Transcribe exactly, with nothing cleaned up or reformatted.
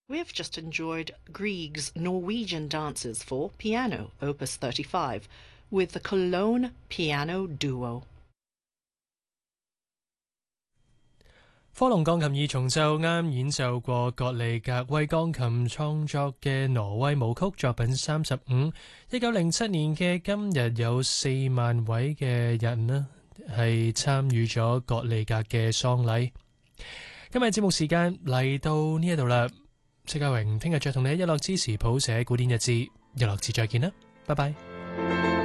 We've just enjoyed Grieg's Norwegian Dances for Piano, Opus thirty-five, with the Cologne Piano Duo. 科隆鋼琴二重奏啱演奏過葛利格為鋼琴創作嘅挪威舞曲作品三十五。一九零七年嘅今日有四萬位嘅人呢係參與咗葛利格嘅喪禮。今日節目時間嚟到呢一度啦，戚家榮聽日再同你一樂之時譜寫古典日誌，一樂之再見啦，拜拜。